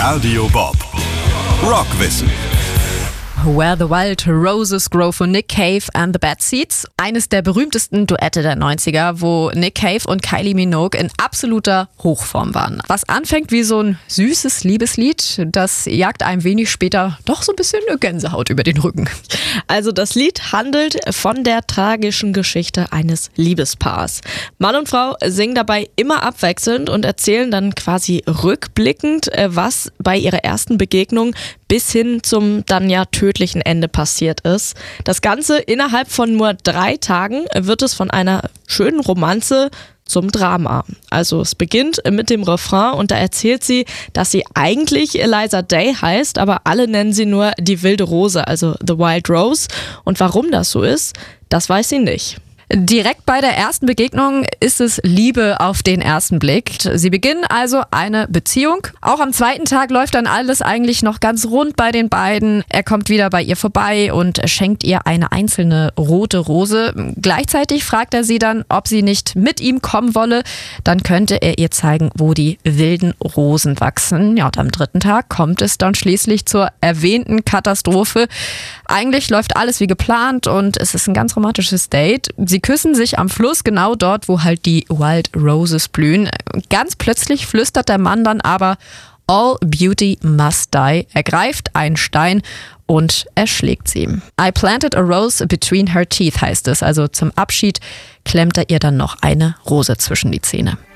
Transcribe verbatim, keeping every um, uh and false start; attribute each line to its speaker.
Speaker 1: Radio Bob. Rockwissen.
Speaker 2: Where the Wild Roses Grow von Nick Cave and the Bad Seeds. Eines der berühmtesten Duette der neunziger, wo Nick Cave und Kylie Minogue in absoluter Hochform waren. Was anfängt wie so ein süßes Liebeslied, das jagt einem wenig später doch so ein bisschen eine Gänsehaut über den Rücken.
Speaker 3: Also das Lied handelt von der tragischen Geschichte eines Liebespaars. Mann und Frau singen dabei immer abwechselnd und erzählen dann quasi rückblickend, was bei ihrer ersten Begegnung bis hin zum dann ja tödlichen Ende passiert ist. Das Ganze innerhalb von nur drei Tagen wird es von einer schönen Romanze zum Drama. Also es beginnt mit dem Refrain und da erzählt sie, dass sie eigentlich Eliza Day heißt, aber alle nennen sie nur die wilde Rose, also The Wild Rose. Und warum das so ist, das weiß sie nicht.
Speaker 2: Direkt bei der ersten Begegnung ist es Liebe auf den ersten Blick. Sie beginnen also eine Beziehung. Auch am zweiten Tag läuft dann alles eigentlich noch ganz rund bei den beiden. Er kommt wieder bei ihr vorbei und schenkt ihr eine einzelne rote Rose. Gleichzeitig fragt er sie dann, ob sie nicht mit ihm kommen wolle. Dann könnte er ihr zeigen, wo die wilden Rosen wachsen. Ja, und am dritten Tag kommt es dann schließlich zur erwähnten Katastrophe. Eigentlich läuft alles wie geplant und es ist ein ganz romantisches Date. Sie küssen sich am Fluss, genau dort, wo halt die Wild Roses blühen. Ganz plötzlich flüstert der Mann dann aber, "All beauty must die." Er greift einen Stein und erschlägt sie. "I planted a rose between her teeth" heißt es. Also zum Abschied klemmt er ihr dann noch eine Rose zwischen die Zähne.